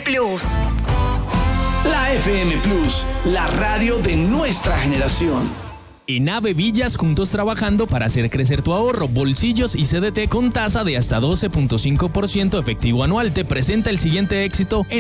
Plus. La FM Plus, la radio de nuestra generación. En Ave Villas, juntos trabajando para hacer crecer tu ahorro, bolsillos y CDT con tasa de hasta 12.5% efectivo anual. Te presenta el siguiente éxito en